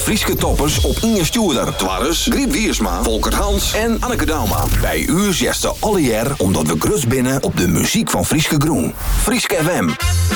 Frieske toppers op Inge Stuurder, Twarres, Griet Wiersma, Volkert Hans en Anneke Dauma. Bij u zesten alle jaar omdat we grus binnen op de muziek van Frieske Groen. Frieske FM.